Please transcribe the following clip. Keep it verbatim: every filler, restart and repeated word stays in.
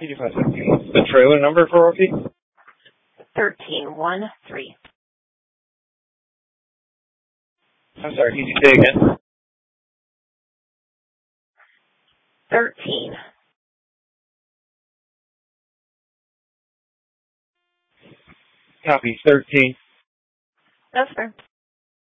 eighty-five seventeen. What's the trailer number for Rocky? Thirteen one three. I'm sorry, can you say again? Thirteen. Copy, thirteen. That's fair.